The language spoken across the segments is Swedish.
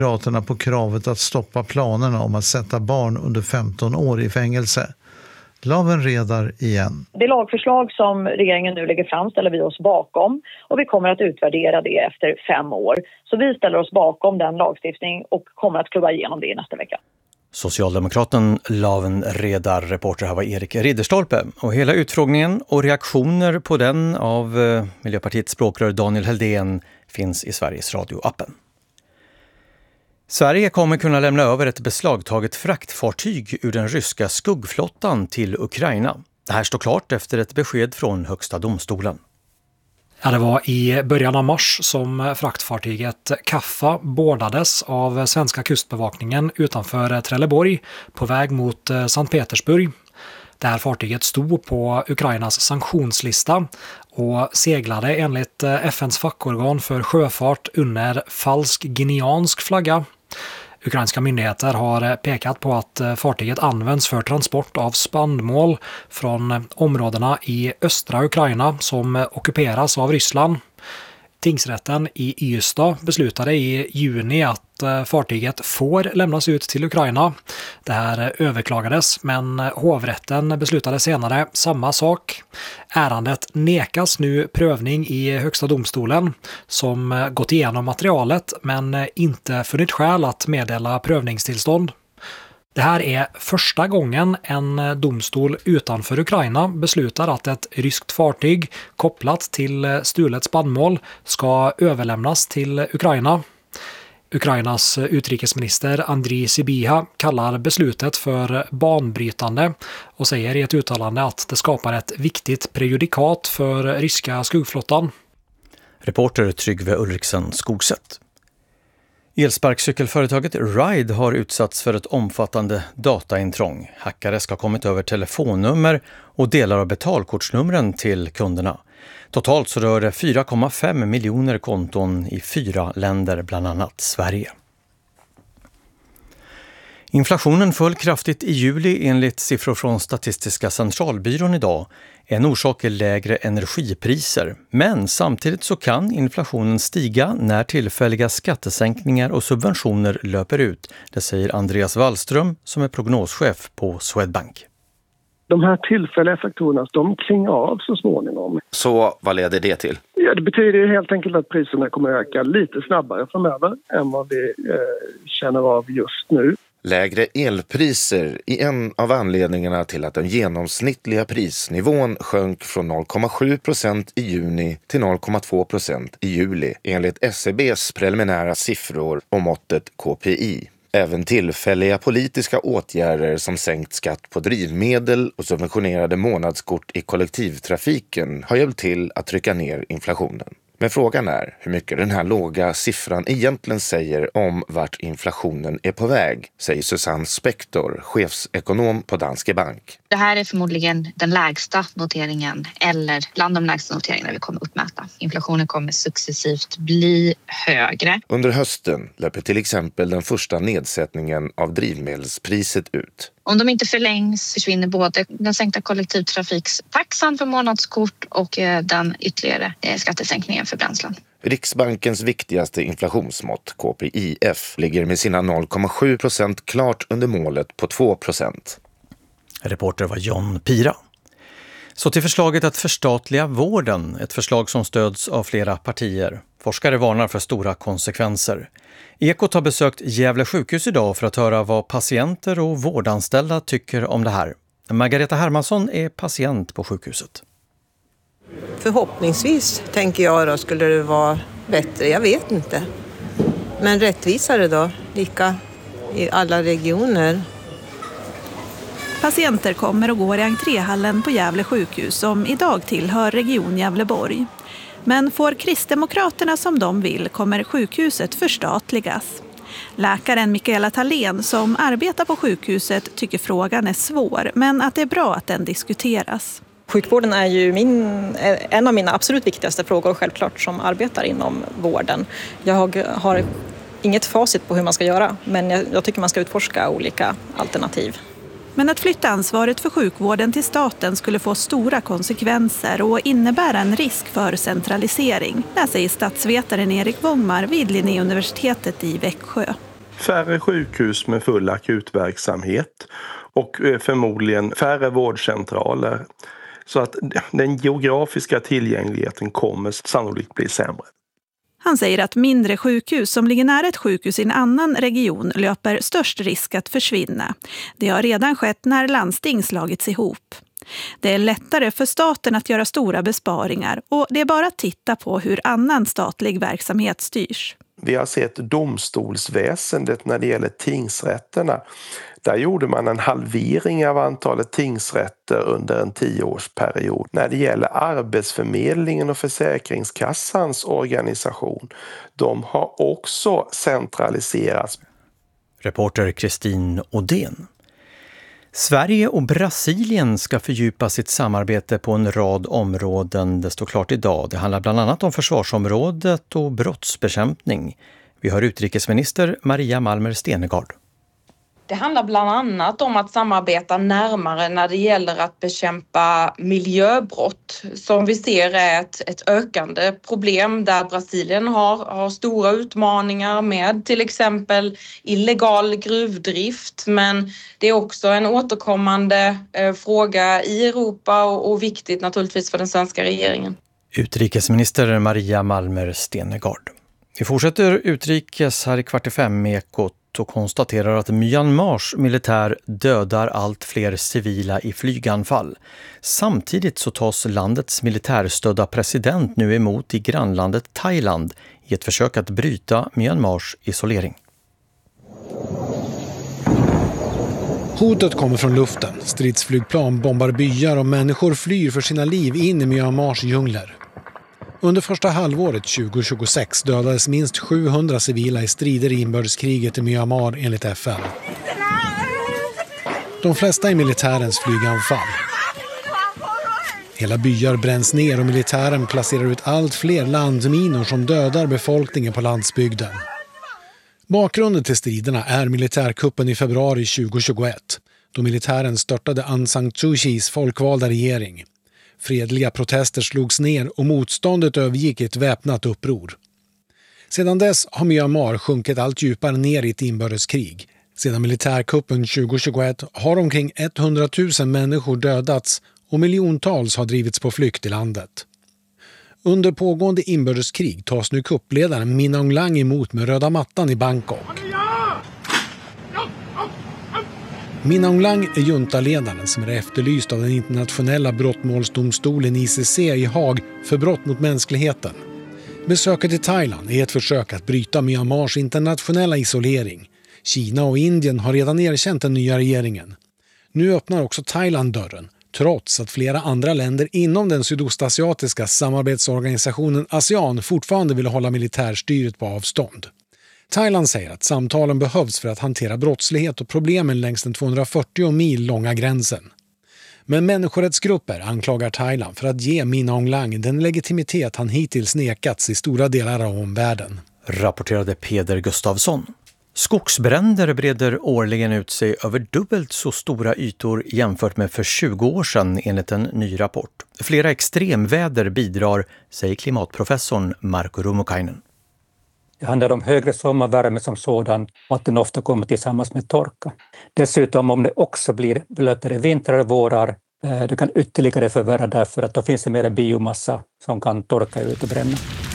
Moderaterna på kravet att stoppa planerna om att sätta barn under 15 år i fängelse. Laven Redar igen. Det lagförslag som regeringen nu lägger fram ställer vi oss bakom och vi kommer att utvärdera det efter 5 år. Så vi ställer oss bakom den lagstiftning och kommer att klubba igenom det nästa vecka. Socialdemokraten Laven Redar, reporter här var Erik Ridderstolpe. Och hela utfrågningen och reaktioner på den av Miljöpartiets språkrör Daniel Heldén finns i Sveriges Radio-appen. Sverige kommer kunna lämna över ett beslagtaget fraktfartyg ur den ryska skuggflottan till Ukraina. Det här står klart efter ett besked från Högsta domstolen. Ja, det var i början av mars som fraktfartyget Kaffa bordades av svenska kustbevakningen utanför Trelleborg på väg mot Sankt Petersburg. Det här fartyget stod på Ukrainas sanktionslista och seglade enligt FNs fackorgan för sjöfart under falsk guineansk flagga. Ukrainska myndigheter har pekat på att fartyget används för transport av spannmål från områdena i östra Ukraina som ockuperas av Ryssland. Tingsrätten i Ystad beslutade i juni att fartyget får lämnas ut till Ukraina. Det här överklagades, men hovrätten beslutade senare samma sak. Ärendet nekas nu prövning i Högsta domstolen som gått igenom materialet men inte funnit skäl att meddela prövningstillstånd. Det här är första gången en domstol utanför Ukraina beslutar att ett ryskt fartyg kopplat till stulet spannmål ska överlämnas till Ukraina. Ukrainas utrikesminister Andriy Sybiha kallar beslutet för banbrytande och säger i ett uttalande att det skapar ett viktigt prejudikat för ryska skuggflottan. Reporter Tryggve Ulriksen Skogsätt. Elsparkcykelföretaget Ride har utsatts för ett omfattande dataintrång. Hackare ska ha kommit över telefonnummer och delar av betalkortsnumren till kunderna. Totalt så rör det 4,5 miljoner konton i 4 länder, bland annat Sverige. Inflationen föll kraftigt i juli enligt siffror från Statistiska centralbyrån idag. En orsak är lägre energipriser, men samtidigt så kan inflationen stiga när tillfälliga skattesänkningar och subventioner löper ut. Det säger Andreas Wallström som är prognoschef på Swedbank. De här tillfälliga faktorerna, de klingar av så småningom. Så vad leder det till? Ja, det betyder helt enkelt att priserna kommer att öka lite snabbare framöver än vad vi känner av just nu. Lägre elpriser är en av anledningarna till att den genomsnittliga prisnivån sjönk från 0,7% i juni till 0,2% i juli enligt SCBs preliminära siffror om måttet KPI. Även tillfälliga politiska åtgärder som sänkt skatt på drivmedel och subventionerade månadskort i kollektivtrafiken har hjälpt till att trycka ner inflationen. Men frågan är hur mycket den här låga siffran egentligen säger om vart inflationen är på väg, säger Susanne Spektor, chefsekonom på Danske Bank. Det här är förmodligen den lägsta noteringen eller bland de lägsta noteringarna vi kommer uppmäta. Inflationen kommer successivt bli högre. Under hösten löper till exempel den första nedsättningen av drivmedelspriset ut. Om de inte förlängs försvinner både den sänkta kollektivtrafikstaxan för månadskort och den ytterligare skattesänkningen för bränslen. Riksbankens viktigaste inflationsmått, KPIF, ligger med sina 0,7% klart under målet på 2%. Reporter var John Pira. Så till förslaget att förstatliga vården, ett förslag som stöds av flera partier. Forskare varnar för stora konsekvenser. Ekot har besökt Gävle sjukhus idag för att höra vad patienter och vårdanställda tycker om det här. Margareta Hermansson är patient på sjukhuset. Förhoppningsvis, tänker jag då, skulle det vara bättre. Jag vet inte. Men rättvisare då, lika i alla regioner. Patienter kommer och går i entréhallen på Gävle sjukhus som idag tillhör region Gävleborg. Men får Kristdemokraterna som de vill kommer sjukhuset förstatligas. Läkaren Mikaela Thalén som arbetar på sjukhuset tycker frågan är svår, men att det är bra att den diskuteras. Sjukvården är ju en av mina absolut viktigaste frågor självklart som arbetar inom vården. Jag har inget facit på hur man ska göra, men jag tycker man ska utforska olika alternativ. Men att flytta ansvaret för sjukvården till staten skulle få stora konsekvenser och innebära en risk för centralisering. Det säger statsvetaren Erik Wångmar vid Linnéuniversitetet i Växjö. färre sjukhus med full akutverksamhet och förmodligen färre vårdcentraler. Så att den geografiska tillgängligheten kommer sannolikt bli sämre. Han säger att mindre sjukhus som ligger nära ett sjukhus i en annan region löper störst risk att försvinna. Det har redan skett när landsting slagits ihop. Det är lättare för staten att göra stora besparingar och det är bara att titta på hur annan statlig verksamhet styrs. Vi har sett domstolsväsendet när det gäller tingsrätterna. Där gjorde man en halvering av antalet tingsrätter under en 10-årsperiod. När det gäller Arbetsförmedlingen och Försäkringskassans organisation, de har också centraliserats. Reporter Kristin Odén. Sverige och Brasilien ska fördjupa sitt samarbete på en rad områden. Det står klart idag. Det handlar bland annat om försvarsområdet och brottsbekämpning. Vi har utrikesminister Maria Malmer Stenergard. Det handlar bland annat om att samarbeta närmare när det gäller att bekämpa miljöbrott som vi ser är ett ökande problem där Brasilien har stora utmaningar med till exempel illegal gruvdrift, men det är också en återkommande fråga i Europa och viktigt naturligtvis för den svenska regeringen. Utrikesminister Maria Malmer Stenergard. Vi fortsätter utrikes här i 4:45 med Ekot och konstaterar att Myanmars militär dödar allt fler civila i flyganfall. Samtidigt så tas landets militärstödda president nu emot i grannlandet Thailand i ett försök att bryta Myanmars isolering. Hotet kommer från luften. Stridsflygplan bombar byar och människor flyr för sina liv in i Myanmars djungler. Under första halvåret 2026 dödades minst 700 civila i strider i inbördeskriget i Myanmar enligt FN. De flesta i militärens flyganfall. Hela byar bränns ner och militären placerar ut allt fler landminor som dödar befolkningen på landsbygden. Bakgrunden till striderna är militärkuppen i februari 2021 då militären störtade Aung San Suu Kyis folkvalda regering. Fredliga protester slogs ner och motståndet övergick i ett väpnat uppror. Sedan dess har Myanmar sjunkit allt djupare ner i ett inbördeskrig. Sedan militärkuppen 2021 har omkring 100 000 människor dödats och miljontals har drivits på flykt i landet. Under pågående inbördeskrig tas nu kuppledaren Min Aung Hlaing emot med röda mattan i Bangkok. Min Aung Hlaing är juntaledaren som är efterlyst av den internationella brottmålsdomstolen ICC i Haag för brott mot mänskligheten. Besöket i Thailand är ett försök att bryta Myanmars internationella isolering. Kina och Indien har redan erkänt den nya regeringen. Nu öppnar också Thailand dörren, trots att flera andra länder inom den sydostasiatiska samarbetsorganisationen ASEAN fortfarande vill hålla militärstyret på avstånd. Thailand säger att samtalen behövs för att hantera brottslighet och problemen längs den 240 mil långa gränsen. Men människorättsgrupper anklagar Thailand för att ge Min Aung Hlaing den legitimitet han hittills nekats i stora delar av omvärlden. Rapporterade Peder Gustafsson. Skogsbränder breder årligen ut sig över dubbelt så stora ytor jämfört med för 20 år sedan enligt en ny rapport. Flera extremväder bidrar, säger klimatprofessorn Marko Rummukainen. Det handlar om högre sommarvärme som sådan och att den ofta kommer tillsammans med torka. Dessutom om det också blir blötare vintrar och vårar, det kan ytterligare förvärra därför att då finns det mer biomassa som kan torka ut och bränna.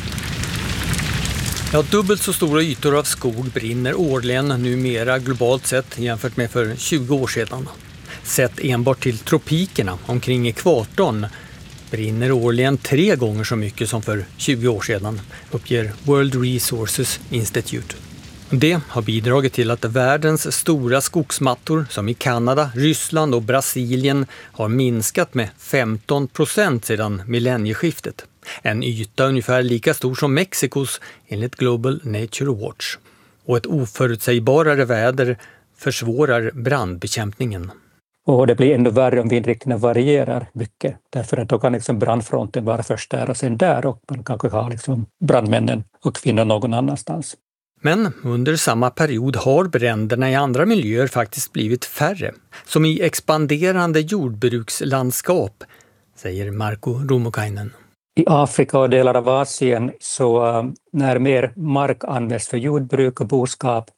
Ja, dubbelt så stora ytor av skog brinner årligen numera globalt sett jämfört med för 20 år sedan. Sett enbart till tropikerna omkring ekvatorn brinner årligen 3 gånger så mycket som för 20 år sedan, uppger World Resources Institute. Det har bidragit till att världens stora skogsmattor som i Kanada, Ryssland och Brasilien har minskat med 15% sedan millennieskiftet. En yta ungefär lika stor som Mexikos enligt Global Nature Watch. Och ett oförutsägbarare väder försvårar brandbekämpningen. Och det blir ännu värre om vindriktningen varierar mycket. Därför att då kan brandfronten vara först där och sen där och man kanske har brandmännen och kvinnor någon annanstans. Men under samma period har bränderna i andra miljöer faktiskt blivit färre. Som i expanderande jordbrukslandskap, säger Marko Rummukainen. I Afrika och delar av Asien så när mer mark används för jordbruk och boskap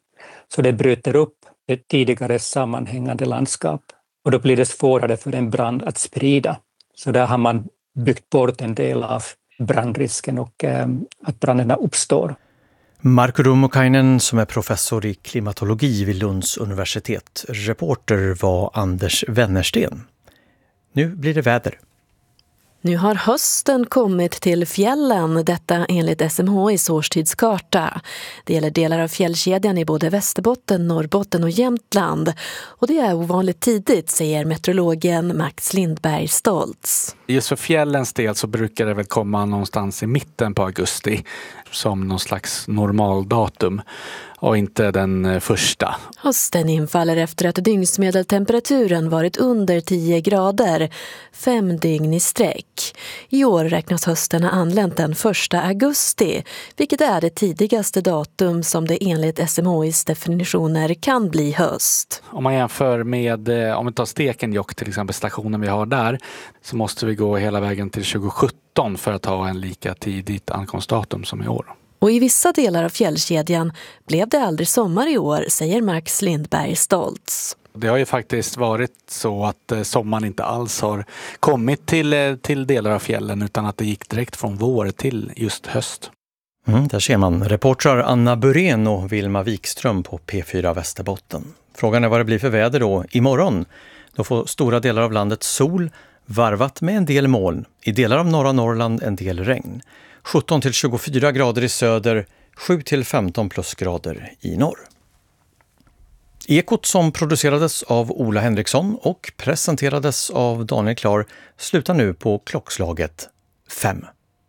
Så det bryter upp det tidigare sammanhängande landskap. Och då blir det svårare för en brand att sprida. Så där har man byggt bort en del av brandrisken och att bränderna uppstår. Markku Rummukainen som är professor i klimatologi vid Lunds universitet. Reporter var Anders Wennersten. Nu blir det väder. Nu har hösten kommit till fjällen, detta enligt SMHI:s årstidskarta. Det gäller delar av fjällkedjan i både Västerbotten, Norrbotten och Jämtland. Och det är ovanligt tidigt, säger meteorologen Max Lindberg Stoltz. Just för fjällens del så brukar det väl komma någonstans i mitten på augusti som någon slags normaldatum och inte den första. Hösten infaller efter att dygnsmedeltemperaturen varit under 10 grader, 5 dygn i sträck. I år räknas hösten ha anlänt den 1 augusti, vilket är det tidigaste datum som det enligt SMHI:s definitioner kan bli höst. Om man jämför med, om vi tar Stekenjokk till exempel, stationen vi har där, så måste vi gå hela vägen till 2017 för att ha en lika tidigt ankomstdatum som i år. Och i vissa delar av fjällkedjan blev det aldrig sommar i år, säger Max Lindberg Stoltz. Det har ju faktiskt varit så att sommaren inte alls har kommit till delar av fjällen utan att det gick direkt från vår till just höst. Där ser man reportrar Anna Burén och Vilma Wikström på P4 Västerbotten. Frågan är vad det blir för väder då imorgon. Då får stora delar av landet sol, varvat med en del moln. I delar av norra Norrland en del regn. 17-24 grader i söder, 7-15 plusgrader i norr. Ekot som producerades av Ola Henriksson och presenterades av Daniel Klar slutar nu på klockslaget 5.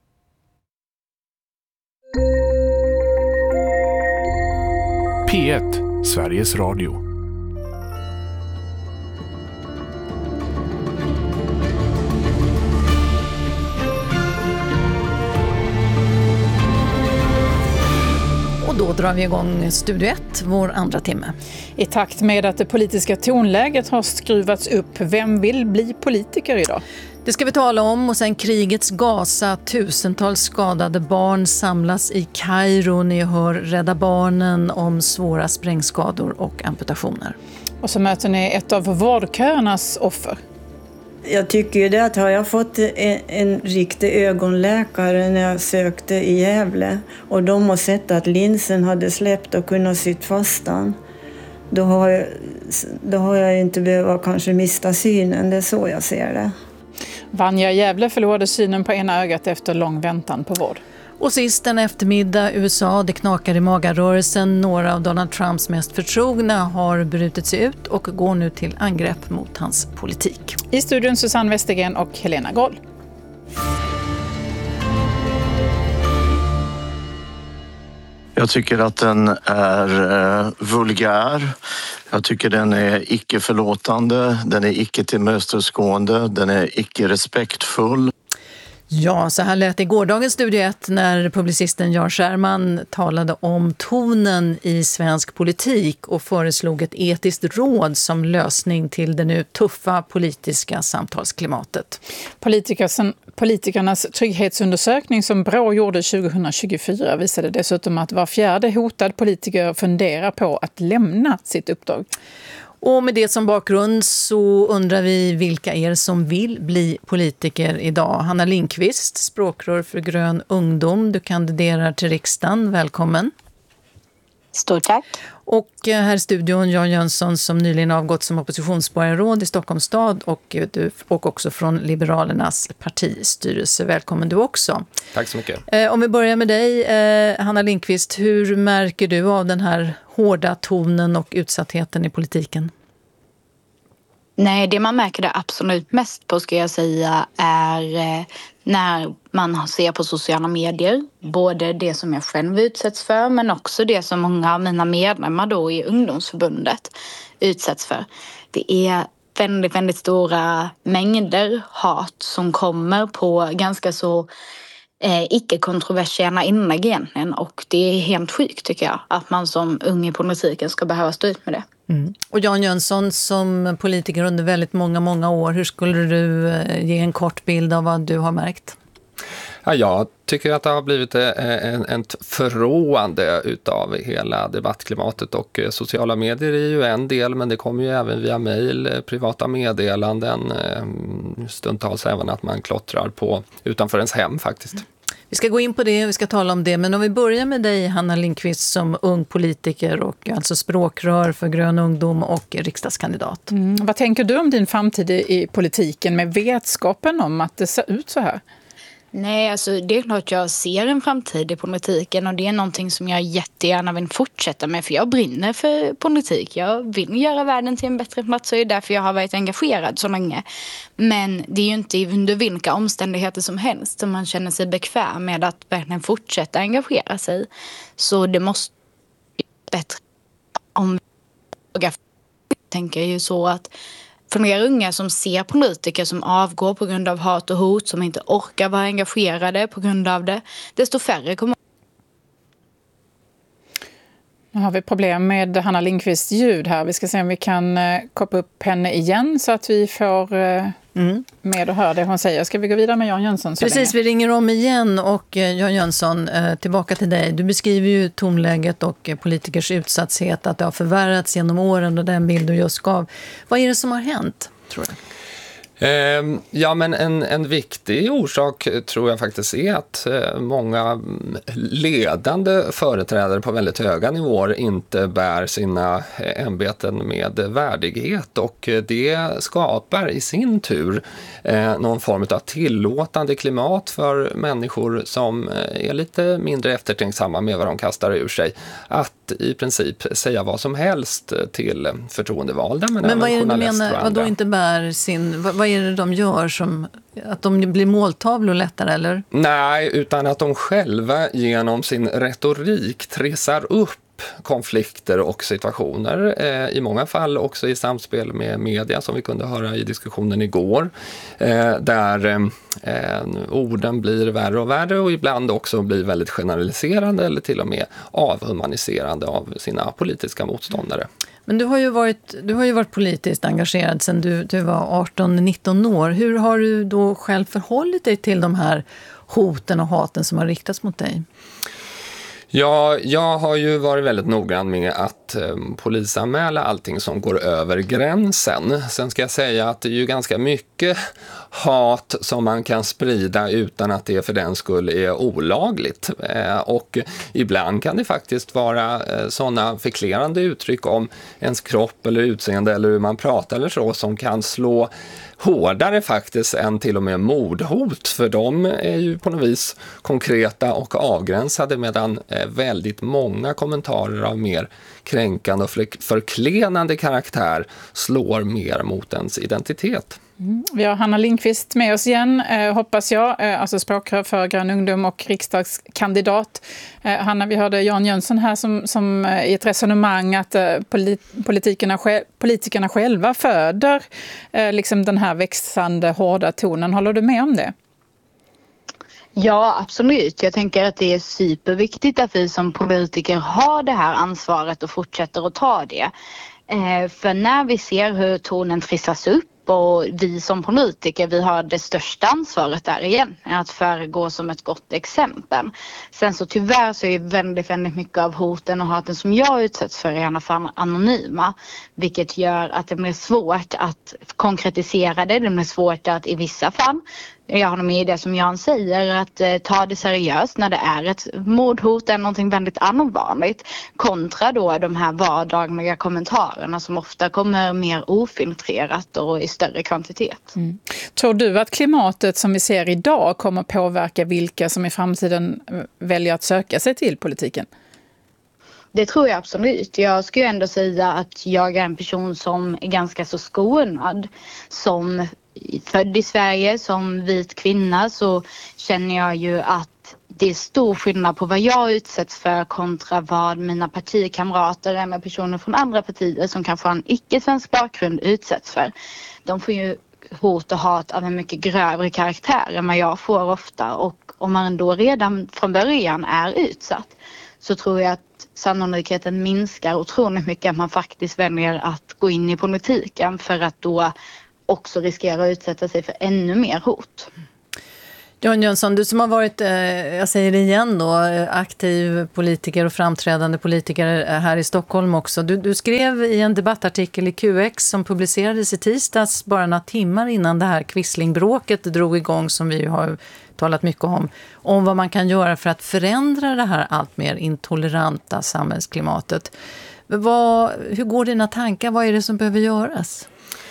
P1, Sveriges Radio. Då drar vi igång Studio 1, vår andra timme. I takt med att det politiska tonläget har skruvats upp, vem vill bli politiker idag? Det ska vi tala om, och sen krigets Gaza. Tusentals skadade barn samlas i Kairo. Ni hör Rädda Barnen om svåra sprängskador och amputationer. Och så möter ni ett av vårdköernas offer. Jag tycker ju det att har jag fått en riktig ögonläkare när jag sökte i Gävle och de har sett att linsen hade släppt och kunnat sytt fast den, då har jag inte behövt kanske mista synen. Det är så jag ser det. Vanja Gävle förlorade synen på ena ögat efter lång väntan på vård. Och sist en eftermiddag, USA, det knakar i magarrörelsen. Några av Donald Trumps mest förtrogna har brutit sig ut och går nu till angrepp mot hans politik. I studion Susanne Westergren och Helena Groll. Jag tycker att den är vulgär. Jag tycker den är icke-förlåtande, den är icke-tillmötesgående, den är icke-respektfull. Ja, så här lät i gårdagens Studio 1 när publicisten Jan Scherman talade om tonen i svensk politik och föreslog ett etiskt råd som lösning till det nu tuffa politiska samtalsklimatet. Politikernas trygghetsundersökning som Brå gjorde 2024 visade dessutom att var fjärde hotad politiker funderar på att lämna sitt uppdrag. Och med det som bakgrund så undrar vi vilka er som vill bli politiker idag. Hanna Lindqvist, språkrör för Grön ungdom. Du kandiderar till riksdagen. Välkommen. Stort tack. Och här i studion Jan Jönsson som nyligen avgått som oppositionsborgarråd i Stockholms stad och också från Liberalernas partistyrelse. Välkommen du också. Tack så mycket. Om vi börjar med dig, Hanna Lindqvist, hur märker du av den här hårda tonen och utsattheten i politiken? Nej, det man märker det absolut mest på ska jag säga är när man ser på sociala medier. Både det som jag själv utsätts för men också det som många av mina medlemmar då i ungdomsförbundet utsätts för. Det är väldigt, väldigt stora mängder hat som kommer på ganska så icke-kontroversiella inlägg egentligen. Och det är helt sjukt tycker jag att man som ung i politiken ska behöva stå ut med det. Mm. Och Jan Jönsson som politiker under väldigt många år, hur skulle du ge en kort bild av vad du har märkt? Ja, jag tycker att det har blivit ett förråande utav hela debattklimatet, och sociala medier är ju en del, men det kommer ju även via mejl, privata meddelanden, stundtals även att man klottrar på utanför ens hem faktiskt. Vi ska gå in på det, vi ska tala om det, men om vi börjar med dig, Hanna Lindqvist, som ung politiker och alltså språkrör för Grön ungdom och riksdagskandidat. Vad tänker du om din framtid i politiken med vetskapen om att det ser ut så här? Nej, alltså det är klart jag ser en framtid i politiken, och det är någonting som jag jättegärna vill fortsätta med, för jag brinner för politik. Jag vill göra världen till en bättre plats, och det är därför jag har varit engagerad så länge. Men det är ju inte under vilka omständigheter som helst som man känner sig bekväm med att verkligen fortsätta engagera sig. Så det måste bli bättre om jag tänker ju så att flera unga som ser politiker som avgår på grund av hat och hot, som inte orkar vara engagerade på grund av det, desto färre kommer. Nu har vi problem med Hanna Lindqvists ljud här. Vi ska se om vi kan koppla upp henne igen så att vi får med och höra det hon säger. Ska vi gå vidare med Jan Jönsson så Precis, länge? vi ringer om igen, och Jan Jönsson, tillbaka till dig. Du beskriver ju tonläget och politikers utsatthet, att det har förvärrats genom åren, och den bild du just gav. Vad är det som har hänt, tror du? Ja, men en viktig orsak tror jag faktiskt är att många ledande företrädare på väldigt höga nivåer inte bär sina ämbeten med värdighet, och det skapar i sin tur någon form av tillåtande klimat för människor som är lite mindre eftertänksamma med vad de kastar ur sig, att i princip säga vad som helst till förtroendevalda, men vad är det du journalister menar, och vad då andra. inte bär sin, vad är det de gör som att de blir måltavlor lättare, eller? Nej, utan att de själva genom sin retorik trissar upp konflikter och situationer, i många fall också i samspel med media, som vi kunde höra i diskussionen igår, där orden blir värre och värre, och ibland också blir väldigt generaliserande eller till och med avhumaniserande av sina politiska motståndare. Men du har ju varit politiskt engagerad sedan du var 18-19 år. Hur har du då själv förhållit dig till de här hoten och haten som har riktats mot dig? Ja, jag har ju varit väldigt noggrann med att polisanmäla allting som går över gränsen. Sen ska jag säga att det är ju ganska mycket hat som man kan sprida utan att det för den skull är olagligt. Och ibland kan det faktiskt vara sådana förklarande uttryck om ens kropp eller utseende eller hur man pratar eller så, som kan slå hårdare faktiskt än till och med mordhot, för de är ju på något vis konkreta och avgränsade, medan väldigt många kommentarer av mer kränkande och förklenande karaktär slår mer mot ens identitet. Vi har Hanna Lindqvist med oss igen, hoppas jag, alltså språkrör för Grön ungdom och riksdagskandidat. Hanna, vi hörde Jan Jönsson här som i ett resonemang att politikerna själva föder liksom den här växande hårda tonen. Håller du med om det? Ja, absolut. Jag tänker att det är superviktigt att vi som politiker har det här ansvaret och fortsätter att ta det. För när vi ser hur tonen trissas upp, och vi som politiker, vi har det största ansvaret där igen, att föregå som ett gott exempel. Sen så tyvärr så är väldigt mycket av hoten och haten som jag utsätts för i alla fall anonyma, vilket gör att det blir svårt att konkretisera det. Det blir svårt att i vissa fall, jag håller med i det som Jan säger, att ta det seriöst när det är ett mordhot eller någonting väldigt allvarligt, kontra då de här vardagliga kommentarerna som ofta kommer mer ofiltrerat och i större kvantitet. Tror du att klimatet som vi ser idag kommer påverka vilka som i framtiden väljer att söka sig till politiken? Det tror jag absolut. Jag skulle ändå säga att jag är en person som är ganska så skonad. Som född i Sverige, som vit kvinna, så känner jag ju att det är stor skillnad på vad jag utsätts för kontra vad mina partikamrater eller personer från andra partier som kanske har en icke-svensk bakgrund utsätts för. De får ju hot och hat av en mycket grövre karaktär än vad jag får ofta, och om man då redan från början är utsatt, så tror jag att sannolikheten minskar otroligt mycket att man faktiskt väljer att gå in i politiken, för att då också riskera att utsätta sig för ännu mer hot. Jan Jönsson, du som har varit, jag säger det igen då, aktiv politiker och framträdande politiker här i Stockholm också. Du skrev i en debattartikel i QX som publicerades i tisdags bara några timmar innan det här Quislingbråket drog igång, som vi har talat mycket om vad man kan göra för att förändra det här allt mer intoleranta samhällsklimatet. Hur går dina tankar? Vad är det som behöver göras?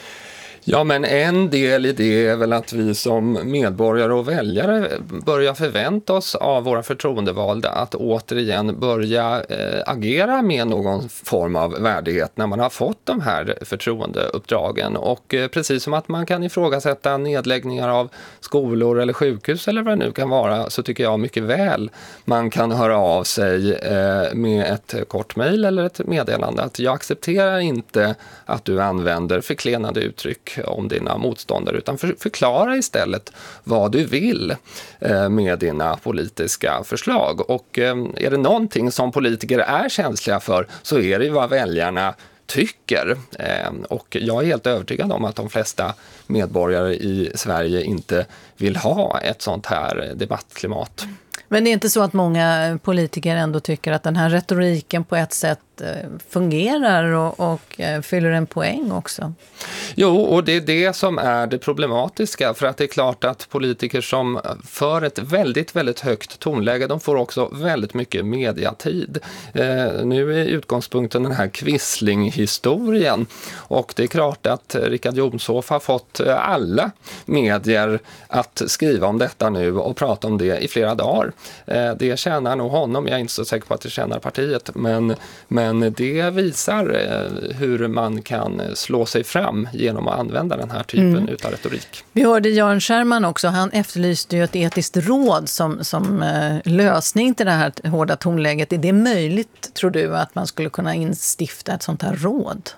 Ja, men en del i det är väl att vi som medborgare och väljare börjar förvänta oss av våra förtroendevalda att återigen börja agera med någon form av värdighet när man har fått de här förtroendeuppdragen. Och precis som att man kan ifrågasätta nedläggningar av skolor eller sjukhus eller vad det nu kan vara, så tycker jag mycket väl man kan höra av sig med ett kort mejl eller ett meddelande att jag accepterar inte att du använder förklenande uttryck om dina motståndare, utan förklara istället vad du vill med dina politiska förslag. Och är det någonting som politiker är känsliga för, så är det ju vad väljarna tycker. Och jag är helt övertygad om att de flesta medborgare i Sverige inte vill ha ett sånt här debattklimat. Men det är inte så att många politiker ändå tycker att den här retoriken på ett sätt fungerar och fyller en poäng också? Jo, och det är det som är det problematiska, för att det är klart att politiker som för ett väldigt, väldigt högt tonläge, de får också väldigt mycket mediatid. Nu är utgångspunkten den här Quisling-historien, och det är klart att Richard Jomshof har fått alla medier att skriva om detta nu och prata om det i flera dagar. Det tjänar nog honom, jag är inte så säker på att det tjänar partiet, men det visar hur man kan slå sig fram genom att använda den här typen utav retorik. Vi hörde Jan Scherman också, han efterlyste ju ett etiskt råd som lösning till det här hårda tonläget. Är det möjligt, tror du, att man skulle kunna instifta ett sånt här råd?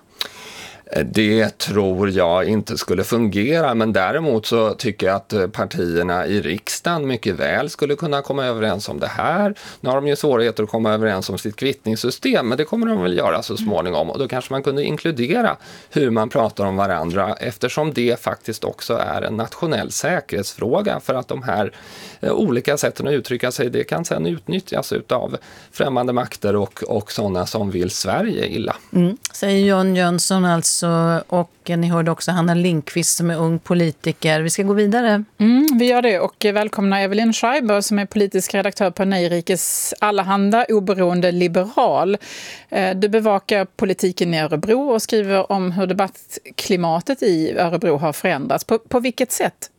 Det tror jag inte skulle fungera, men däremot så tycker jag att partierna i riksdagen mycket väl skulle kunna komma överens om det här. Nu har de ju svårigheter att komma överens om sitt kvittningssystem, men det kommer de väl göra så småningom, och då kanske man kunde inkludera hur man pratar om varandra, eftersom det faktiskt också är en nationell säkerhetsfråga, för att de här olika sätten att uttrycka sig, det kan sedan utnyttjas av främmande makter och sådana som vill Sverige illa. Säger Jan Jönsson alltså. Och ni hörde också Hanna Lindqvist som är ung politiker. Vi ska gå vidare. Vi gör det, och välkomna Evelyn Schreiber som är politisk redaktör på Nejrikes Allehanda, oberoende liberal. Du bevakar politiken i Örebro och skriver om hur debattklimatet i Örebro har förändrats. På vilket sätt?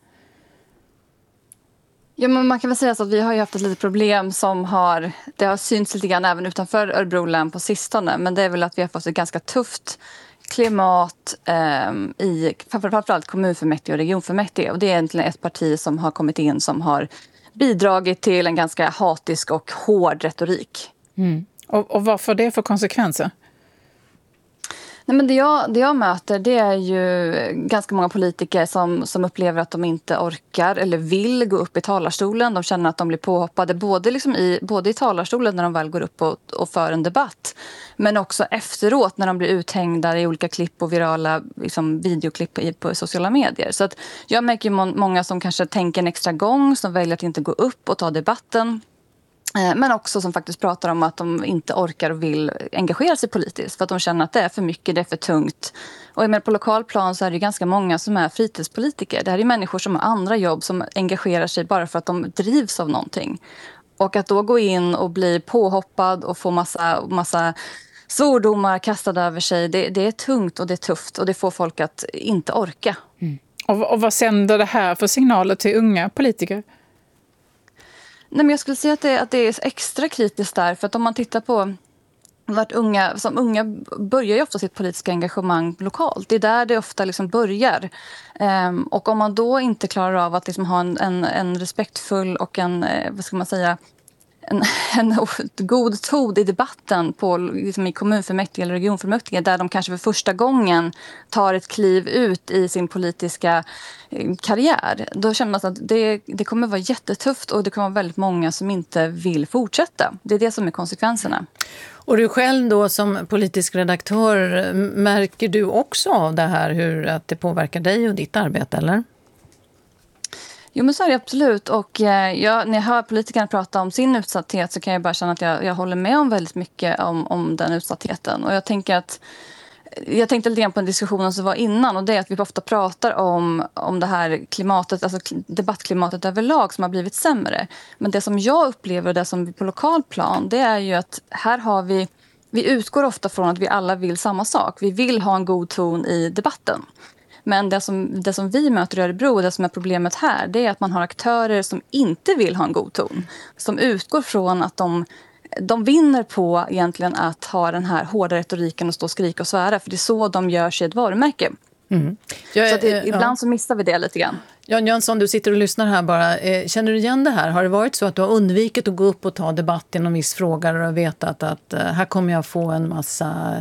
Ja, men man kan väl säga så att vi har ju haft ett litet problem det har synts lite grann även utanför Örebro län på sistone, men det är väl att vi har fått ett ganska tufft klimat i framförallt kommunfullmäktige och regionfullmäktige, och det är egentligen ett parti som har kommit in som har bidragit till en ganska hatisk och hård retorik. Och vad får det för konsekvenser? Nej, men det jag möter, det är ju ganska många politiker som upplever att de inte orkar eller vill gå upp i talarstolen. De känner att de blir påhoppade både i talarstolen när de väl går upp och för en debatt, men också efteråt när de blir uthängda i olika klipp och virala videoklipp på sociala medier. Så att jag märker många som kanske tänker en extra gång, som väljer att inte gå upp och ta debatten. Men också som faktiskt pratar om att de inte orkar och vill engagera sig politiskt för att de känner att det är för mycket, det är för tungt. Och på lokal plan så är det ganska många som är fritidspolitiker. Det här är människor som har andra jobb, som engagerar sig bara för att de drivs av någonting. Och att då gå in och bli påhoppad och få massa svordomar kastade över sig, det är tungt och det är tufft, och det får folk att inte orka. Och vad sänder det här för signaler till unga politiker? Nej, men jag skulle säga att det är extra kritiskt där, för att om man tittar på vart unga börjar ju ofta sitt politiska engagemang lokalt. Det är där det ofta börjar. Och om man då inte klarar av att ha en respektfull och en god ton i debatten i kommunfullmäktige eller regionfullmäktige, där de kanske för första gången tar ett kliv ut i sin politiska karriär, då känner man att det kommer vara jättetufft, och det kommer vara väldigt många som inte vill fortsätta. Det är det som är konsekvenserna. Och du själv då som politisk redaktör, märker du också av det här, att det påverkar dig och ditt arbete, eller? Jo, men så är det absolut. Och när jag hör politikerna prata om sin utsatthet så kan jag bara känna att jag håller med om väldigt mycket om den utsattheten. Och jag tänkte lite grann på en diskussion som var innan, och det är att vi ofta pratar om det här klimatet, alltså debattklimatet överlag som har blivit sämre. Men det som jag upplever och det som vi på lokal plan, det är ju att här har vi utgår ofta från att vi alla vill samma sak. Vi vill ha en god ton i debatten. Men det som vi möter i Örebro och det som är problemet här, det är att man har aktörer som inte vill ha en god ton. Som utgår från att de vinner på egentligen att ha den här hårda retoriken och stå och skrika och svära. För det är så de gör sig ett varumärke. Mm. Ibland så missar vi det lite grann. Jan Jönsson, du sitter och lyssnar här bara. Känner du igen det här? Har det varit så att du har undvikit att gå upp och ta debatt i någon viss fråga och vetat att här kommer jag få en massa...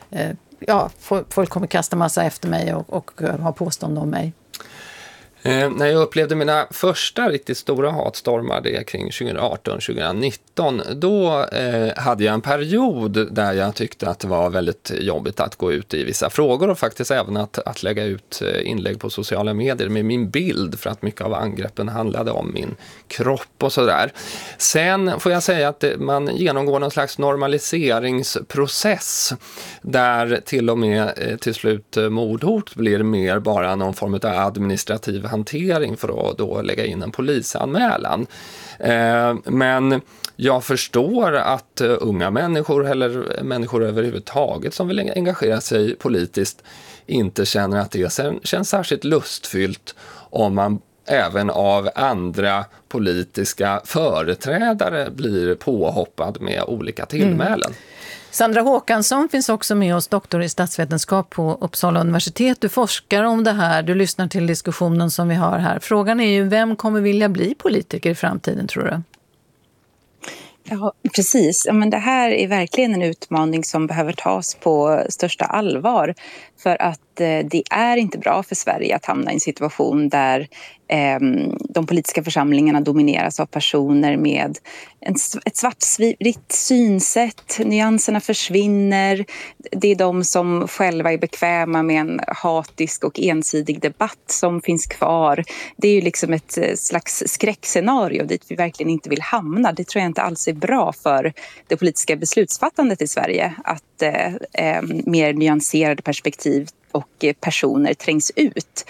folk kommer kasta massa efter mig och ha påstånd om mig? När jag upplevde mina första riktigt stora hatstormar, det kring 2018-2019, då hade jag en period där jag tyckte att det var väldigt jobbigt att gå ut i vissa frågor och faktiskt även att lägga ut inlägg på sociala medier med min bild, för att mycket av angreppen handlade om min kropp och sådär. Sen får jag säga att man genomgår någon slags normaliseringsprocess där till och med till slut mordhot blir mer bara någon form av administrativ hantering för att då lägga in en polisanmälan. Men jag förstår att unga människor eller människor överhuvudtaget som vill engagera sig politiskt inte känner att det känns särskilt lustfyllt om man även av andra politiska företrädare blir påhoppad med olika tillmälen. Sandra Håkansson finns också med oss, doktor i statsvetenskap på Uppsala universitet. Du forskar om det här, du lyssnar till diskussionen som vi har här. Frågan är ju, vem kommer vilja bli politiker i framtiden, tror du? Ja, precis. Ja, men det här är verkligen en utmaning som behöver tas på största allvar. För att det är inte bra för Sverige att hamna i en situation där de politiska församlingarna domineras av personer med ett svartvitt synsätt. Nyanserna försvinner. Det är de som själva är bekväma med en hatisk och ensidig debatt som finns kvar. Det är ju liksom ett slags skräckscenario dit vi verkligen inte vill hamna. Det tror jag inte alls är bra för det politiska beslutsfattandet i Sverige, att mer nyanserade perspektiv och personer trängs ut.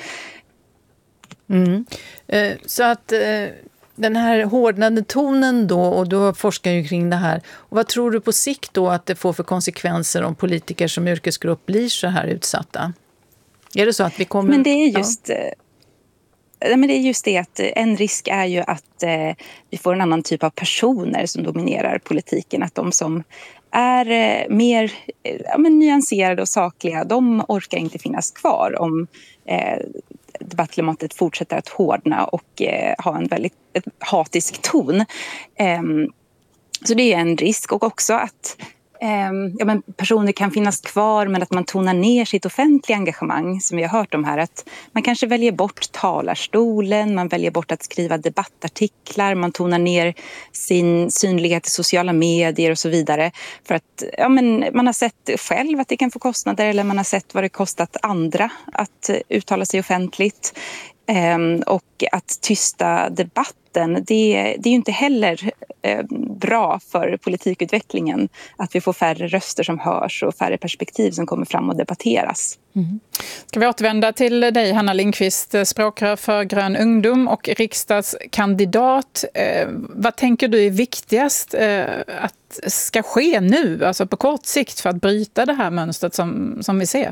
Så att den här hårdnande tonen då, och du forskar ju kring det här. Och vad tror du på sikt då att det får för konsekvenser om politiker som yrkesgrupp blir så här utsatta? Är det så att vi kommer... Men det är just... Men det är just det att en risk är ju att vi får en annan typ av personer som dominerar politiken. Att de som är mer nyanserade och sakliga, de orkar inte finnas kvar om debattklimatet fortsätter att hårdna och ha en väldigt hatisk ton. Så det är en risk, och också att personer kan finnas kvar, men att man tonar ner sitt offentliga engagemang, som vi har hört om här, att man kanske väljer bort talarstolen, man väljer bort att skriva debattartiklar, man tonar ner sin synlighet i sociala medier och så vidare, för att man har sett själv att det kan få kostnader, eller man har sett vad det kostat andra att uttala sig offentligt. Och att tysta debatten, det är ju inte heller bra för politikutvecklingen, att vi får färre röster som hörs och färre perspektiv som kommer fram och debatteras. Ska vi återvända till dig, Hanna Lindqvist, språkrör för Grön ungdom och riksdagskandidat. Vad tänker du är viktigast att ska ske nu, alltså på kort sikt, för att bryta det här mönstret som vi ser?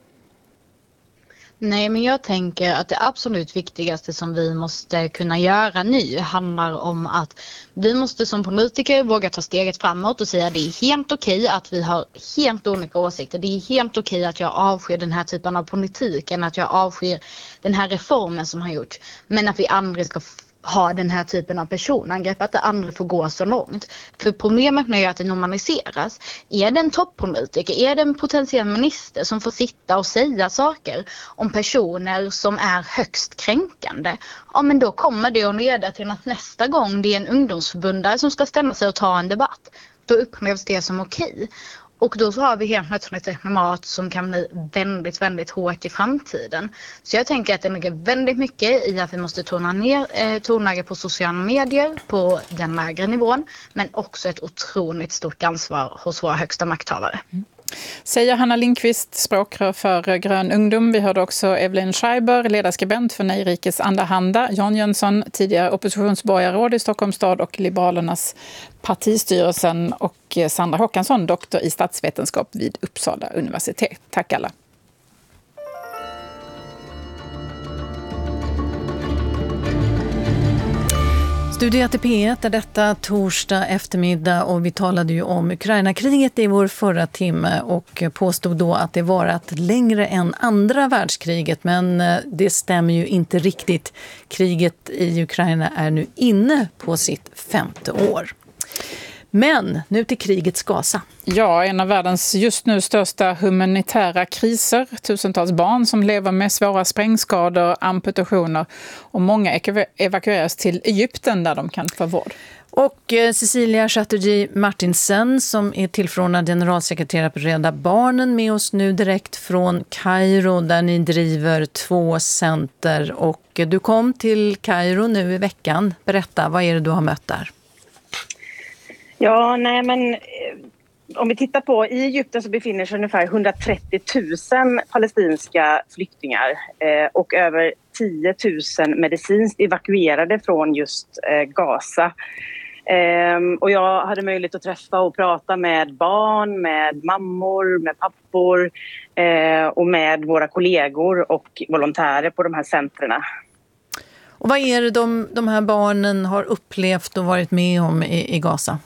Nej, men jag tänker att det absolut viktigaste som vi måste kunna göra nu handlar om att vi måste som politiker våga ta steget framåt och säga att det är helt okej att vi har helt olika åsikter. Det är helt okej att jag avskyr den här typen av politik, än att jag avskyr den här reformen som har gjorts. Men att vi aldrig ska ha den här typen av personangrepp, att det aldrig får gå så långt. För problemet med att det normaliseras, är det en toppolitiker, är det en potentiell minister som får sitta och säga saker om personer som är högst kränkande, ja men då kommer det att leda till att nästa gång det är en ungdomsförbundare som ska ställa sig och ta en debatt, då upplevs det som okej. Och då så har vi helt plötsligt ett klimat som kan bli väldigt, väldigt hårt i framtiden. Så jag tänker att det ligger väldigt mycket i att vi måste tona ner tonläget på sociala medier på den lägre nivån. Men också ett otroligt stort ansvar hos våra högsta makthavare. Säger Hanna Lindqvist, språkrör för Grön ungdom. Vi hörde också Evelyn Schreiber, ledarskribent för Nejrikes Allehanda. Jan Jönsson, tidigare oppositionsborgarråd i Stockholms stad och Liberalernas partistyrelsen. Och Sandra Håkansson, doktor i statsvetenskap vid Uppsala universitet. Tack alla. Studio 1 P1 är detta torsdag eftermiddag och vi talade ju om Ukraina-kriget i vår förra timme och påstod då att det varit längre än andra världskriget, men det stämmer ju inte riktigt. Kriget i Ukraina är nu inne på sitt 5:e år. Men nu till krigets Gaza. Ja, en av världens just nu största humanitära kriser. Tusentals barn som lever med svåra sprängskador, amputationer och många evakueras till Egypten där de kan få vård. Och Cecilia Chatterjee Martinsen som är tillförordnad generalsekreterare på Rädda Barnen med oss nu direkt från Kairo där ni driver 2 center. Och du kom till Kairo nu i veckan. Berätta, vad är det du har mött där? Ja, nej men om vi tittar på, i Egypten så befinner sig ungefär 130 000 palestinska flyktingar och över 10 000 medicinskt evakuerade från just Gaza. Och jag hade möjlighet att träffa och prata med barn, med mammor, med pappor och med våra kollegor och volontärer på de här centrerna. Och vad är det de här barnen har upplevt och varit med om i Gaza?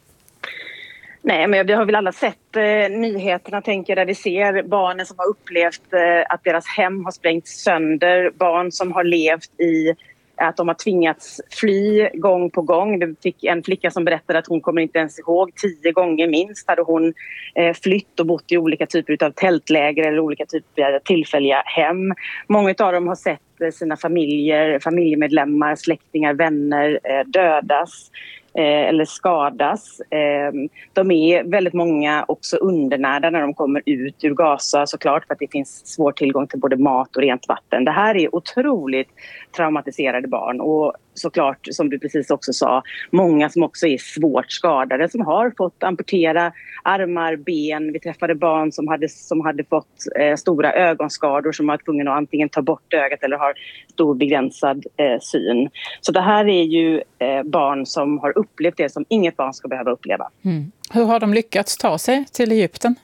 Nej, men vi har väl alla sett nyheterna, tänker, där vi ser barnen som har upplevt att deras hem har sprängts sönder. Barn som har levt i att de har tvingats fly gång på gång. Det fick en flicka som berättade att hon kommer inte ens ihåg 10 gånger minst hade hon flytt och bott i olika typer av tältläger eller olika typer av tillfälliga hem. Många av dem har sett sina familjemedlemmar, släktingar, vänner dödas eller skadas. De är väldigt många också undernärda när de kommer ut ur Gaza, såklart, för att det finns svår tillgång till både mat och rent vatten. Det här är otroligt traumatiserade barn och såklart, som du precis också sa, många som också är svårt skadade som har fått amputera armar, ben. Vi träffade barn som hade fått stora ögonskador som var tvungna att antingen ta bort ögat eller har stor begränsad syn. Så det här är ju barn som har upplevt det som inget barn ska behöva uppleva. Mm. Hur har de lyckats ta sig till Egypten?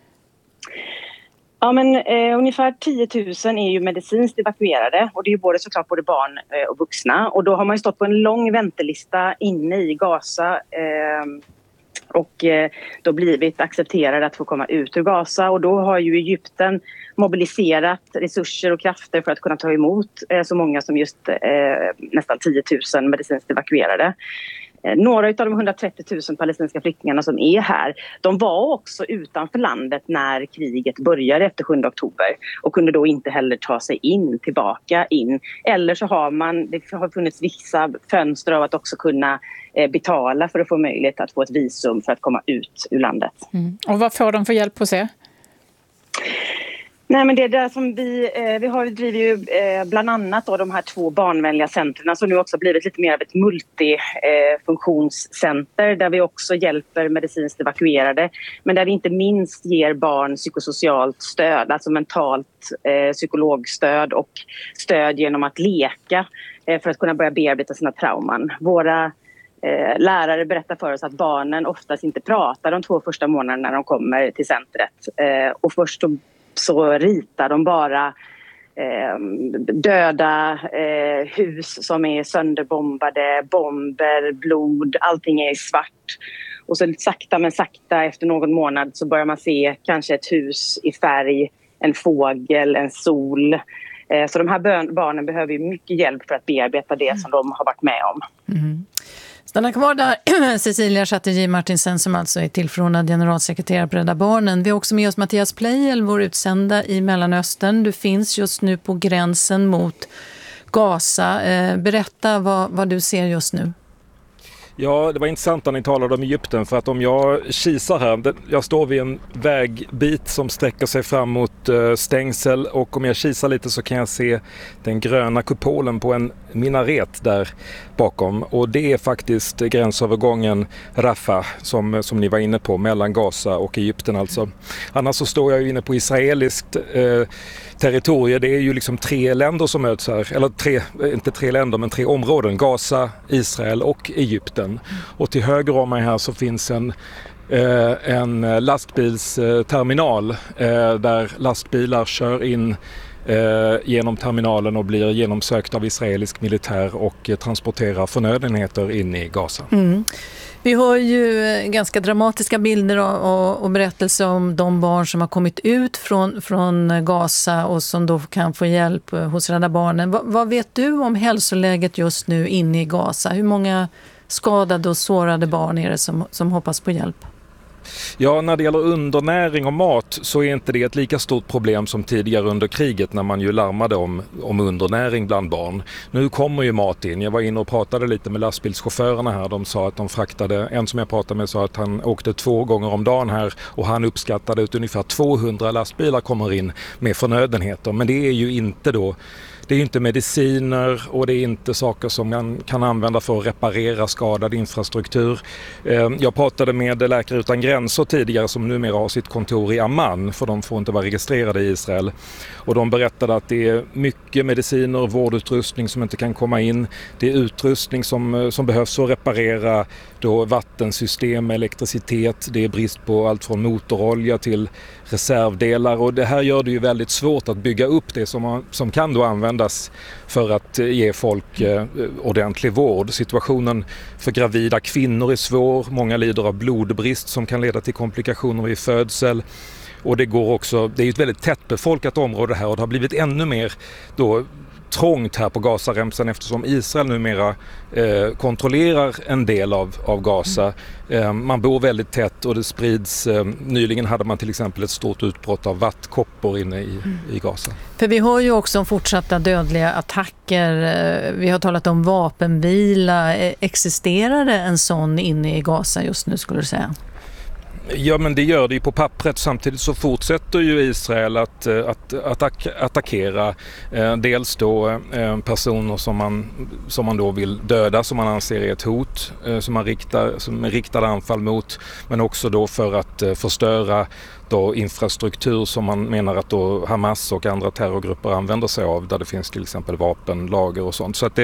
Ja, men ungefär 10 000 är ju medicinskt evakuerade och det är ju såklart både barn och vuxna. Och då har man ju stått på en lång väntelista inne i Gaza och då blivit accepterade att få komma ut ur Gaza. Och då har ju Egypten mobiliserat resurser och krafter för att kunna ta emot så många som just nästan 10 000 medicinskt evakuerade. Några av de 130 000 palestinska flyktingarna som är här, de var också utanför landet när kriget började efter 7 oktober och kunde då inte heller ta sig tillbaka in. Eller så det har funnits vissa fönster av att också kunna betala för att få möjlighet att få ett visum för att komma ut ur landet. Mm. Och vad får de för hjälp hos er? Nej, men det är där som vi driver ju bland annat då de här 2 barnvänliga centrerna som nu också blivit lite mer av ett multifunktionscenter där vi också hjälper medicinskt evakuerade, men där vi inte minst ger barn psykosocialt stöd, alltså mentalt psykologstöd och stöd genom att leka för att kunna börja bearbeta sina trauman. Våra lärare berättar för oss att barnen oftast inte pratar de 2 första månaderna när de kommer till centret och först så ritar de bara döda hus som är sönderbombade, bomber, blod, allting är svart. Och så sakta men sakta efter någon månad så börjar man se kanske ett hus i färg, en fågel, en sol. Så de här barnen behöver ju mycket hjälp för att bearbeta det som de har varit med om. Mm. Stanna kvar där, Cecilia Chatterjee Martinsen som alltså är tillförordnad generalsekreterare på Rädda Barnen. Vi har också med oss Mattias Pleijel, vår utsända i Mellanöstern. Du finns just nu på gränsen mot Gaza. Berätta vad du ser just nu. Ja, det var intressant när ni talade om Egypten, för att om jag kisar här, jag står vid en vägbit som sträcker sig fram mot stängsel, och om jag kisar lite så kan jag se den gröna kupolen på en minaret där bakom, och det är faktiskt gränsövergången Rafah som ni var inne på, mellan Gaza och Egypten alltså. Annars så står jag ju inne på israeliskt territorier. Det är ju liksom 3 länder som möts här, eller inte 3 länder men 3 områden, Gaza, Israel och Egypten. Och till höger om mig här så finns en lastbilsterminal där lastbilar kör in genom terminalen och blir genomsökt av israelisk militär och transporterar förnödenheter in i Gaza. Mm. Vi har ju ganska dramatiska bilder och berättelser om de barn som har kommit ut från Gaza och som då kan få hjälp hos Rädda Barnen. Vad vet du om hälsoläget just nu inne i Gaza? Hur många skadade och sårade barn är det som hoppas på hjälp? Ja, när det gäller undernäring och mat så är inte det ett lika stort problem som tidigare under kriget, när man ju larmade om undernäring bland barn. Nu kommer ju mat in. Jag var inne och pratade lite med lastbilschaufförerna här. De sa att de fraktade, en som jag pratade med sa att han åkte 2 gånger om dagen här, och han uppskattade att ungefär 200 lastbilar kommer in med förnödenheter. Men det är ju inte då, det är inte mediciner och det är inte saker som man kan använda för att reparera skadad infrastruktur. Jag pratade med Läkare utan gränser tidigare som numera har sitt kontor i Amman, för de får inte vara registrerade i Israel. Och de berättade att det är mycket mediciner och vårdutrustning som inte kan komma in. Det är utrustning som behövs för att reparera då vattensystem, elektricitet. Det är brist på allt från motorolja till reservdelar, och det här gör det ju väldigt svårt att bygga upp det som kan då användas för att ge folk ordentlig vård. Situationen för gravida kvinnor är svår. Många lider av blodbrist som kan leda till komplikationer vid födsel. Och det är ett väldigt tättbefolkat område här, och det har blivit ännu mer då trångt här på Gazaremsan eftersom Israel numera kontrollerar en del av Gaza. Man bor väldigt tätt och det sprids. Nyligen hade man till exempel ett stort utbrott av vattkoppor inne i Gaza. För vi har ju också fortsatta dödliga attacker. Vi har talat om vapenvila. Existerar det en sån inne i Gaza just nu, skulle du säga? Ja, men det gör det ju på pappret. Samtidigt så fortsätter ju Israel att attackera dels då personer som man då vill döda, som man anser är ett hot, som är riktade anfall mot, men också då för att förstöra då infrastruktur som man menar att då Hamas och andra terrorgrupper använder sig av, där det finns till exempel vapenlager och sånt. Så att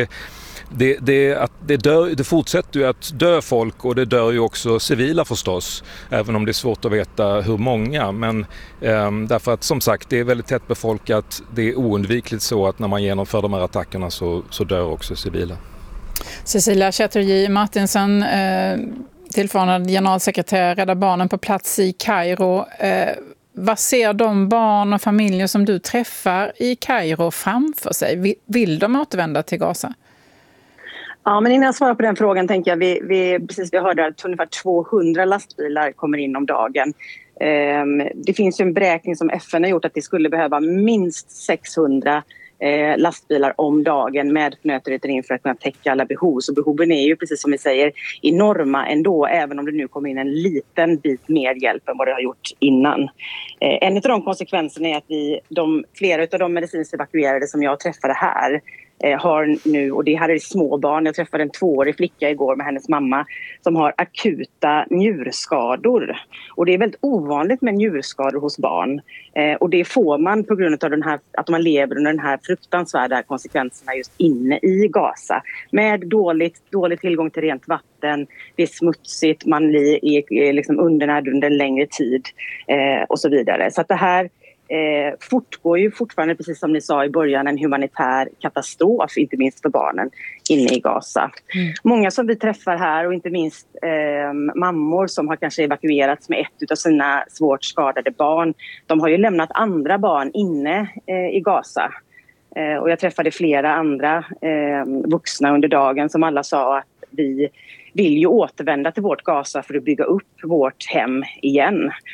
det fortsätter ju att dö folk, och det dör ju också civila förstås, även om det är svårt att veta hur många. Men därför att som sagt, det är väldigt tätt befolkat. Det är oundvikligt så att när man genomför de här attackerna så dör också civila. Cecilia Chatterjee Martinsson, tillförordnad generalsekreterare Rädda Barnen på plats i Kairo. Vad ser de barn och familjer som du träffar i Kairo framför sig? Vill de återvända till Gaza? Ja, men innan jag svarar på den frågan tänker jag, vi hörde att ungefär 200 lastbilar kommer in om dagen. Det finns ju en beräkning som FN har gjort att det skulle behöva minst 600 lastbilar om dagen med förnödenheter in för att kunna täcka alla behov. Så behoven är ju, precis som vi säger, enorma ändå, även om det nu kommer in en liten bit mer hjälp än vad det har gjort innan. En av de konsekvenserna är att flera av de medicinskt evakuerade som jag träffade här har nu, och det här är små barn, jag träffade en 2-årig flicka igår med hennes mamma som har akuta njurskador, och det är väldigt ovanligt med njurskador hos barn, och det får man på grund av att man lever under den här fruktansvärda konsekvenserna just inne i Gaza med dålig tillgång till rent vatten, det är smutsigt, man är liksom undernärd under en längre tid och så vidare. Så att det här fortgår ju fortfarande, precis som ni sa i början, en humanitär katastrof, inte minst för barnen inne i Gaza. Många som vi träffar här, och inte minst mammor som har kanske evakuerats med ett av sina svårt skadade barn, de har ju lämnat andra barn inne i Gaza. Och jag träffade flera andra vuxna under dagen som alla sa att vi vill ju återvända till vårt Gaza för att bygga upp vårt hem igen.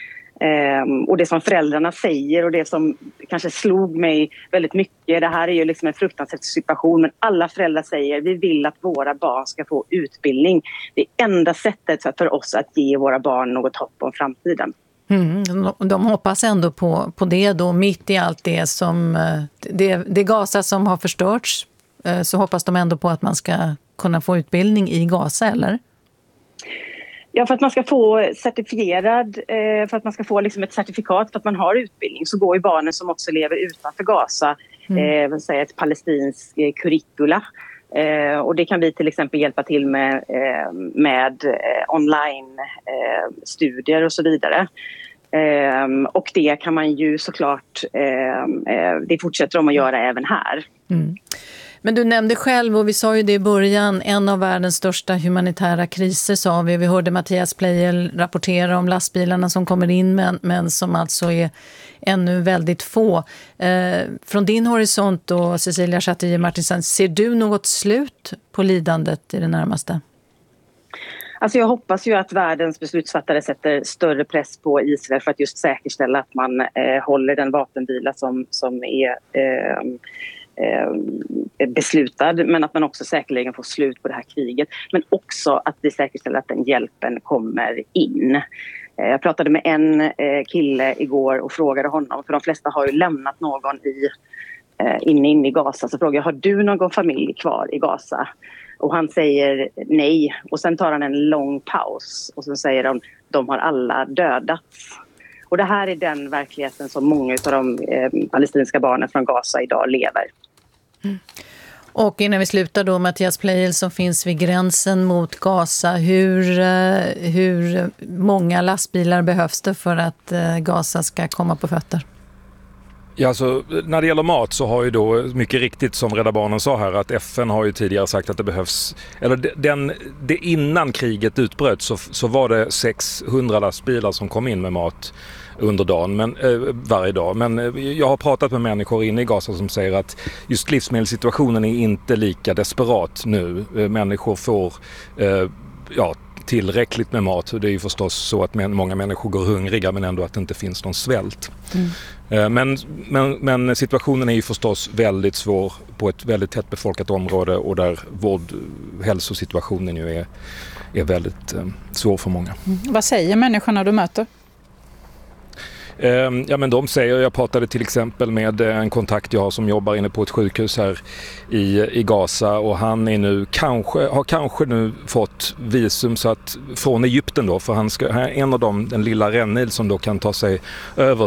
Och det som föräldrarna säger och det som kanske slog mig väldigt mycket, det här är ju liksom en fruktansvärd situation, men alla föräldrar säger vi vill att våra barn ska få utbildning. Det är enda sättet för oss att ge våra barn något hopp om framtiden. De hoppas ändå på det då, mitt i allt det som det Gaza som har förstörts, så hoppas de ändå på att man ska kunna få utbildning i Gaza, eller? Ja, för att man ska få certifierad, för att man ska få liksom ett certifikat för att man har utbildning, så går ju barnen som också lever utanför Gaza ett palestinskt curricula. Och det kan vi till exempel hjälpa till med online-studier och så vidare. Och det kan man ju såklart, det fortsätter de att göra även här. Men du nämnde själv, och vi sa ju det i början, en av världens största humanitära kriser sa vi. Vi hörde Mattias Pleijel rapportera om lastbilarna som kommer in men som alltså är ännu väldigt få. Från din horisont då, Cecilia Chatterjee Martinsen, ser du något slut på lidandet i det närmaste? Alltså jag hoppas ju att världens beslutsfattare sätter större press på Israel för att just säkerställa att man håller den vapenvila som är beslutad, men att man också säkerligen får slut på det här kriget, men också att vi säkerställer att den hjälpen kommer in. Jag pratade med en kille igår och frågade honom, för de flesta har ju lämnat någon inne i Gaza, så frågade jag, har du någon familj kvar i Gaza? Och han säger nej, och sen tar han en lång paus och sen säger de har alla dödats. Och det här är den verkligheten som många av de palestinska barnen från Gaza idag lever. Och innan vi slutar då, Mattias Pleijel som finns vid gränsen mot Gaza, hur många lastbilar behövs det för att Gaza ska komma på fötter? Ja, alltså, när det gäller mat så har ju då mycket riktigt som Rädda Barnen sa här att FN har ju tidigare sagt att det behövs, eller det innan kriget utbröt så var det 600 lastbilar som kom in med mat under dagen, varje dag. Men jag har pratat med människor inne i Gaza som säger att just livsmedelssituationen är inte lika desperat nu. Människor får tillräckligt med mat. Det är ju förstås så att många människor går hungriga, men ändå att det inte finns någon svält. Men situationen är ju förstås väldigt svår på ett väldigt tättbefolkat område och där hälsosituationen ju är väldigt svår för många. Vad säger människorna du möter? Ja, men de säger, jag pratade till exempel med en kontakt jag har som jobbar inne på ett sjukhus här i Gaza, och han är nu har kanske nu fått visum så att, från Egypten då, för han ska en av dem, den lilla Rennil som då kan ta sig över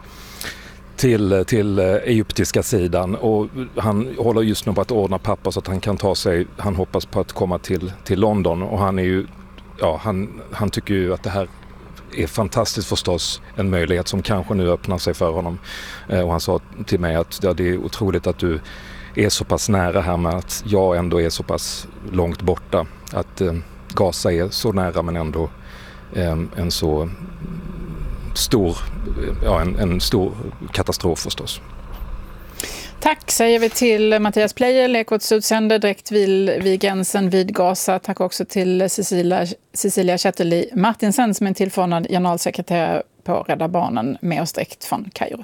till egyptiska sidan, och han håller just nu på att ordna papper så att han kan ta sig, han hoppas på att komma till London, och han är ju, han tycker ju att det här är fantastiskt förstås, en möjlighet som kanske nu öppnar sig för honom. Och han sa till mig att det är otroligt att du är så pass nära här, med att jag ändå är så pass långt borta. Att Gaza är så nära men ändå en så stor, en stor katastrof förstås. Tack säger vi till Mattias Pleijel, Ekots utsänder direkt vid gränsen vid Gaza. Tack också till Cecilia Chatterjee Martinsen som är tillförordnad generalsekreterare på Rädda Barnen, med oss direkt från Kairo.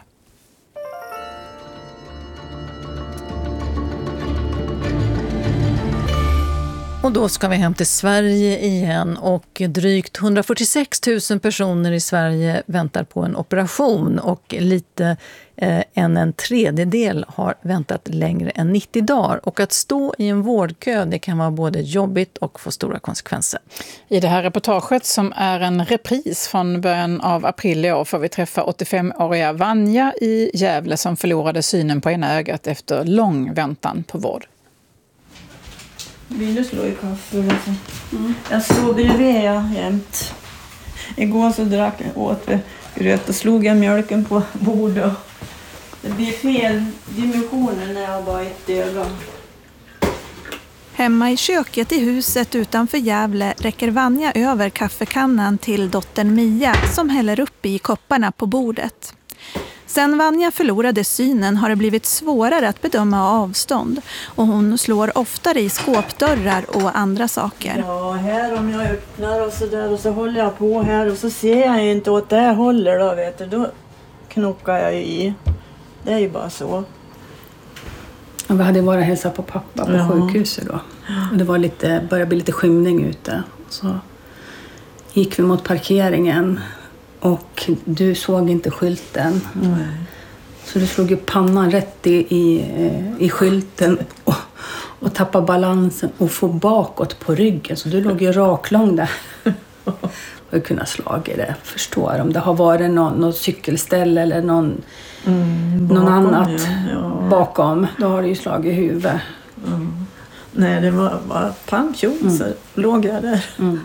Och då ska vi hem till Sverige igen, och drygt 146 000 personer i Sverige väntar på en operation, och lite än en tredjedel har väntat längre än 90 dagar. Och att stå i en vårdkö, det kan vara både jobbigt och få stora konsekvenser. I det här reportaget, som är en repris från början av april i år, får vi träffa 85-åriga Vanja i Gävle som förlorade synen på ena ögat efter lång väntan på vård. Vill du slå i kaffe? Jag stod bredvid jämt. Igår så drack jag åt gröt och slog jag mjölken på bordet. Det blir fel dimensioner när jag bara ett öga. Hemma i köket i huset utanför Gävle räcker Vanja över kaffekannan till dottern Mia som häller upp i kopparna på bordet. Sen Vanja förlorade synen har det blivit svårare att bedöma avstånd och hon slår oftare i skåpdörrar och andra saker. Ja, här om jag öppnar och så där och så håller jag på här och så ser jag inte åt det här håller då, vet du. Då knockar jag i. Det är ju bara så. Och vi hade varit och hälsat på pappa på sjukhuset då. Och det var började bli lite skymning ute. Så gick vi mot parkeringen och du såg inte skylten. Nej. Så du slog ju pannan rätt i skylten och tappade balansen och få bakåt på ryggen. Så du låg ju raklång där. Och kunna slagit det, förstår. Om det har varit något cykelställ eller någon annat bakom, då har det ju slagit i huvudet. Nej, det var bara pantjon, så låg jag där.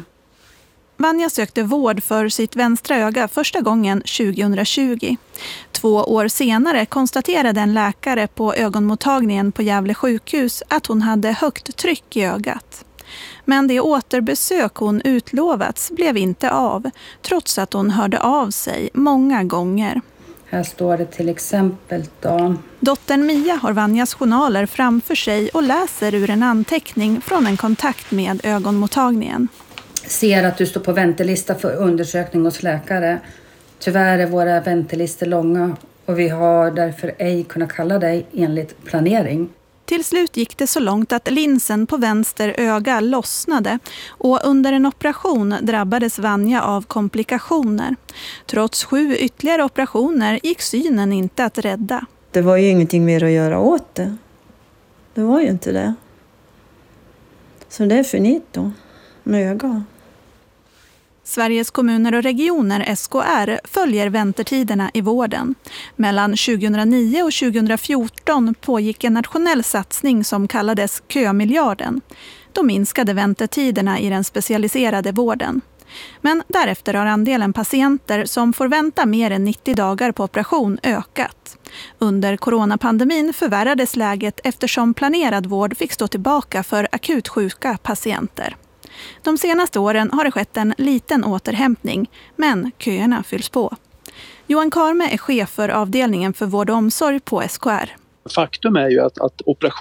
Vanja sökte vård för sitt vänstra öga första gången 2020. 2 år senare konstaterade en läkare på ögonmottagningen på Gävle sjukhus att hon hade högt tryck i ögat. Men det återbesök hon utlovats blev inte av, trots att hon hörde av sig många gånger. Här står det till exempel då. Dottern Mia har Vanjas journaler framför sig och läser ur en anteckning från en kontakt med ögonmottagningen. Ser att du står på väntelista för undersökning hos läkare. Tyvärr är våra väntelister långa och vi har därför ej kunnat kalla dig enligt planering. Till slut gick det så långt att linsen på vänster öga lossnade och under en operation drabbades Vanja av komplikationer. Trots 7 ytterligare operationer gick synen inte att rädda. Det var ju ingenting mer att göra åt det. Det var ju inte det. Så det är finito med öga. Sveriges kommuner och regioner, SKR, följer väntetiderna i vården. Mellan 2009 och 2014 pågick en nationell satsning som kallades Kömiljarden. Då minskade väntetiderna i den specialiserade vården. Men därefter har andelen patienter som får vänta mer än 90 dagar på operation ökat. Under coronapandemin förvärrades läget eftersom planerad vård fick stå tillbaka för akut sjuka patienter. De senaste åren har det skett en liten återhämtning, men köerna fylls på. Johan Karme är chef för avdelningen för vård och omsorg på SKR. Faktum är ju att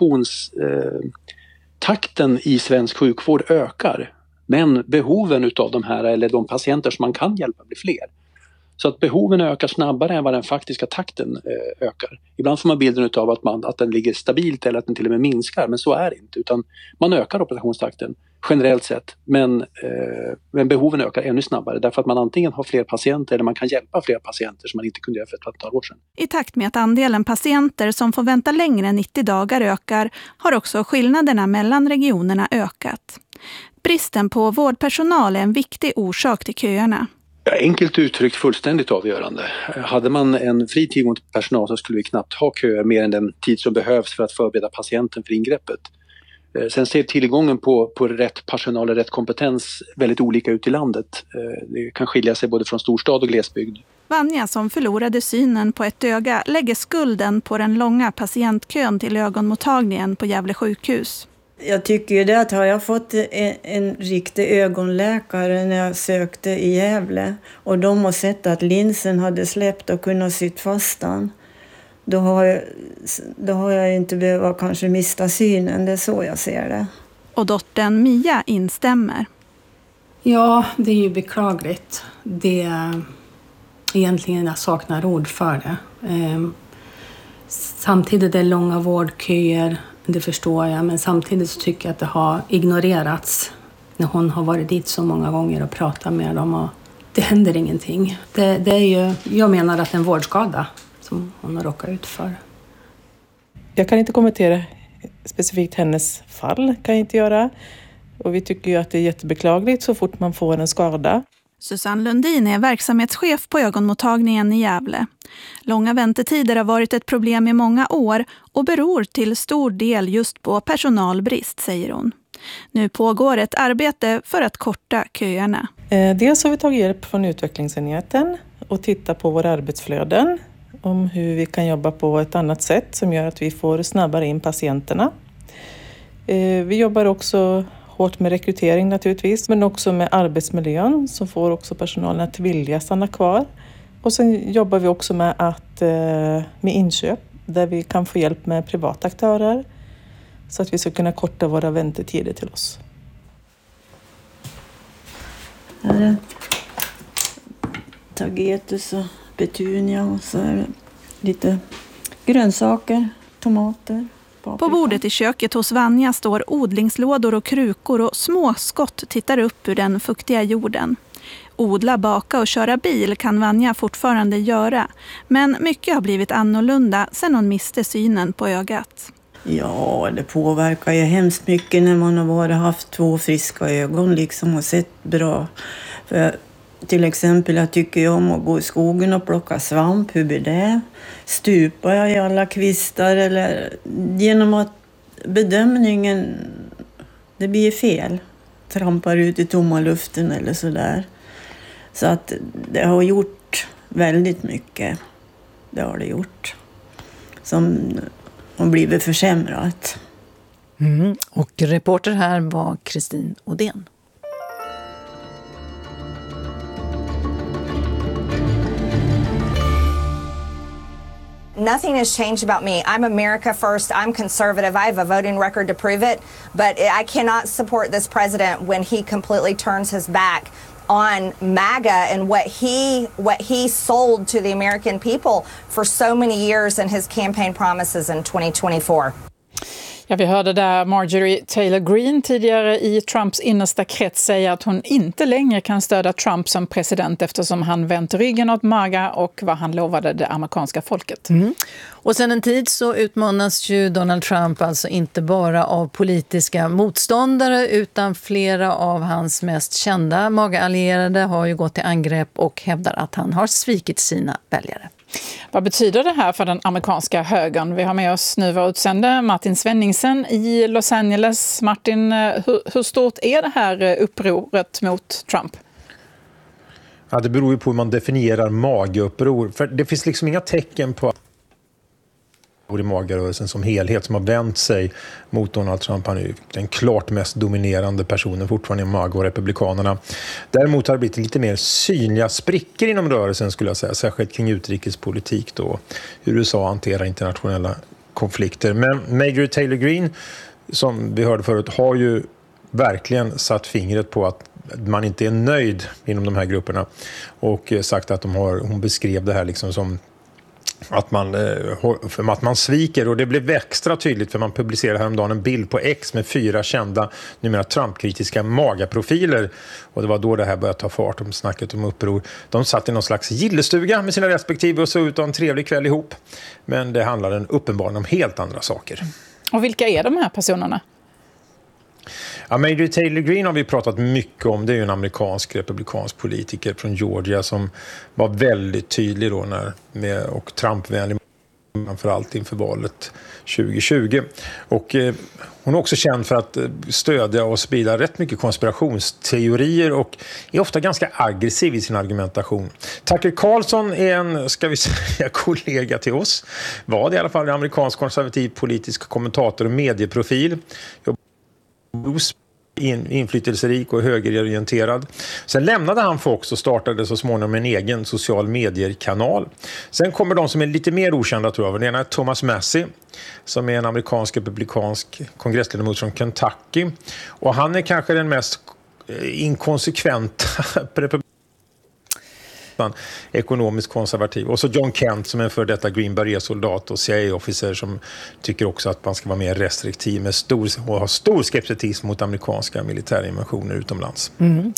operationstakten i svensk sjukvård ökar. Men behoven utav de här, eller de patienter som man kan hjälpa, blir fler. Så att behoven ökar snabbare än vad den faktiska takten ökar. Ibland får man bilden utav att den ligger stabilt eller att den till och med minskar, men så är det inte. Utan man ökar operationstakten generellt sett, men behoven ökar ännu snabbare därför att man antingen har fler patienter eller man kan hjälpa fler patienter som man inte kunde göra för ett antal år sedan. I takt med att andelen patienter som får vänta längre än 90 dagar ökar har också skillnaderna mellan regionerna ökat. Bristen på vårdpersonal är en viktig orsak till köerna. Enkelt uttryckt fullständigt avgörande. Hade man en fri tillgång till personal så skulle vi knappt ha köer mer än den tid som behövs för att förbereda patienten för ingreppet. Sen ser tillgången på rätt personal och rätt kompetens väldigt olika ut i landet. Det kan skilja sig både från storstad och glesbygd. Vanja, som förlorade synen på ett öga, lägger skulden på den långa patientkön till ögonmottagningen på Gävle sjukhus. Jag tycker ju det att har jag fått en riktig ögonläkare när jag sökte i Gävle och de har sett att linsen hade släppt och kunnat sytt fast den. Då har jag inte behövt kanske mista synen, det är så jag ser det. Och dottern Mia instämmer. Ja, det är ju beklagligt. Egentligen jag saknar ord för det. Samtidigt är det långa vårdköer, det förstår jag. Men samtidigt så tycker jag att det har ignorerats när hon har varit dit så många gånger och pratat med dem. Och det händer ingenting. Det är ju, jag menar att det är en vårdskada som hon har råkat ut för. Jag kan inte kommentera specifikt hennes fall, kan jag inte göra. Och vi tycker ju att det är jättebeklagligt så fort man får en skada. Susanne Lundin är verksamhetschef på ögonmottagningen i Gävle. Långa väntetider har varit ett problem i många år och beror till stor del just på personalbrist, säger hon. Nu pågår ett arbete för att korta köerna. Dels har vi tagit hjälp från utvecklingsenheten och tittat på våra arbetsflöden. Om hur vi kan jobba på ett annat sätt som gör att vi får snabbare in patienterna. Vi jobbar också hårt med rekrytering naturligtvis, men också med arbetsmiljön som får också personalen att vilja stanna kvar Och sen jobbar vi också med inköp där vi kan få hjälp med privata aktörer så att vi ska kunna korta våra väntetider till oss. Här är tagetes och petunia och så är det lite grönsaker, tomater. På bordet i köket hos Vanja står odlingslådor och krukor och små skott tittar upp ur den fuktiga jorden. Odla, baka och köra bil kan Vanja fortfarande göra. Men mycket har blivit annorlunda sedan hon miste synen på ögat. Ja, det påverkar ju hemskt mycket när man har haft 2 friska ögon liksom och sett bra. För till exempel, jag tycker om att gå i skogen och plocka svamp. Hur blir det? Stupar jag i alla kvistar? Eller genom att bedömningen, det blir fel. Trampar ut i tomma luften eller sådär. Så att det har gjort väldigt mycket. Det har det gjort. Som har blivit försämrat. Och reporter här var Kristin Odén. Nothing has changed about me. I'm America first. I'm conservative. I have a voting record to prove it. But I cannot support this president when he completely turns his back on MAGA and what he sold to the American people for so many years in his campaign promises in 2024. Ja, vi hörde där Marjorie Taylor Greene tidigare i Trumps innersta krets säga att hon inte längre kan stödja Trump som president eftersom han vänt ryggen åt MAGA och vad han lovade det amerikanska folket. Och sen en tid så utmanas ju Donald Trump alltså inte bara av politiska motståndare utan flera av hans mest kända MAGA-allierade har ju gått till angrepp och hävdar att han har svikit sina väljare. Vad betyder det här för den amerikanska högern? Vi har med oss nu vår utsände Martin Svenningsen i Los Angeles. Martin, hur stort är det här upproret mot Trump? Ja, det beror ju på hur man definierar MAGA-uppror. För det finns liksom inga tecken på i MAGA-rörelsen som helhet som har vänt sig mot Donald Trump. Han är ju den klart mest dominerande personen fortfarande i MAGA och republikanerna. Däremot har det blivit lite mer synliga sprickor inom rörelsen skulle jag säga, särskilt kring utrikespolitik då, hur USA hanterar internationella konflikter. Men Marjorie Taylor Greene, som vi hörde förut, har ju verkligen satt fingret på att man inte är nöjd inom de här grupperna och sagt att hon beskrev det här liksom som att man sviker, och det blev extra tydligt för man publicerade häromdagen en bild på X med 4 kända, numera Trump-kritiska MAGA-profiler, och det var då det här började ta fart om snacket om uppror. De satt i någon slags gillestuga med sina respektive och såg ut en trevlig kväll ihop, men det handlade uppenbarligen om helt andra saker. Och vilka är de här personerna? Ja, Marjorie Taylor Greene har vi pratat mycket om. Det är ju en amerikansk republikansk politiker från Georgia som var väldigt tydlig då och Trump-vänlig framförallt inför valet 2020. Och hon är också känd för att stödja och sprida rätt mycket konspirationsteorier och är ofta ganska aggressiv i sin argumentation. Tucker Carlson är en, ska vi säga, kollega till oss. Var det i alla fall en amerikansk konservativ politisk kommentator och medieprofil. Inflytelserik och högerorienterad. Sen lämnade han Fox och startade så småningom en egen social medier-kanal. Sen kommer de som är lite mer okända tror jag. Den ena är Thomas Massie som är en amerikansk republikansk kongressledamot från Kentucky. Och han är kanske den mest inkonsekventa ekonomiskt konservativ. Och så John Kent som är för detta Green Beret-soldat och CIA-officer som tycker också att man ska vara mer restriktiv med har stor skepticism mot amerikanska militärinvasioner utomlands.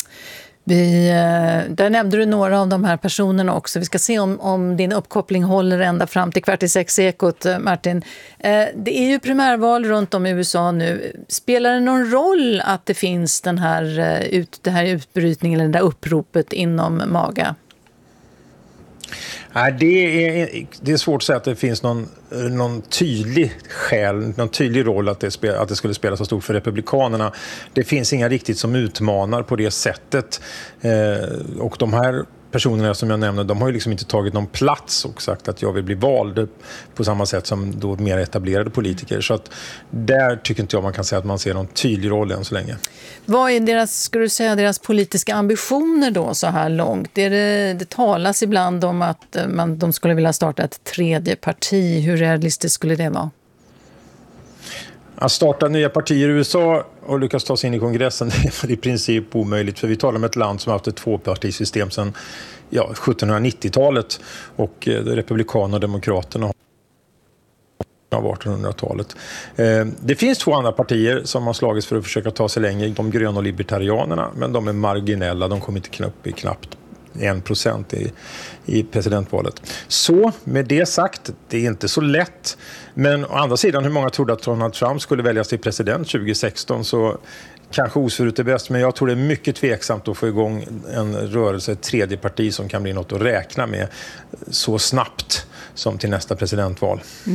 Där nämnde du några av de här personerna också. Vi ska se om din uppkoppling håller ända fram till 5:45-ekot, Martin. Det är ju primärval runt om i USA nu. Spelar det någon roll att det finns det här utbrytningen eller det där uppropet inom MAGA? Nej, det är svårt att säga att det finns någon tydlig roll att det skulle spela så stort för republikanerna. Det finns inga riktigt som utmanar på det sättet. Och de här personerna som jag nämnde, de har ju liksom inte tagit någon plats och sagt att jag vill bli vald på samma sätt som då mer etablerade politiker. Så att där tycker inte jag man kan säga att man ser någon tydlig roll än så länge. Vad är deras politiska ambitioner då så här långt? Det talas ibland om att de skulle vilja starta ett tredje parti. Hur realistiskt skulle det vara? Att starta nya partier i USA och lyckas ta sig in i kongressen är i princip omöjligt. För vi talar om ett land som har haft ett tvåpartisystem sedan 1790-talet. Och Republikanerna och Demokraterna av 1800-talet. Det finns 2 andra partier som har slagits för att försöka ta sig längre. De gröna och libertarianerna, men de är marginella. De kommer inte knappt 1% i presidentvalet. Så med det sagt, det är inte så lätt. Men å andra sidan, hur många trodde att Donald Trump skulle väljas till president 2016, så kanske osvuret är bäst. Men jag tror det är mycket tveksamt att få igång en rörelse, ett tredje parti som kan bli något att räkna med så snabbt som till nästa presidentval.